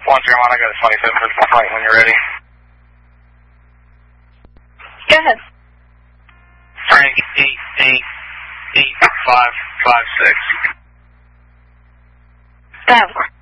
I got a 27 for flight when you're ready. Go ahead. Frank 88556.